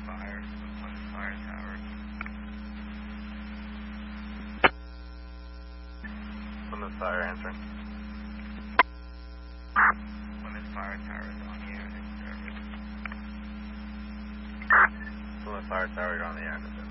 fire. Plymouth Fire Tower. Plymouth Fire answering. Plymouth Fire Tower is on the air in service. Plymouth Fire Tower, you're on the air in service.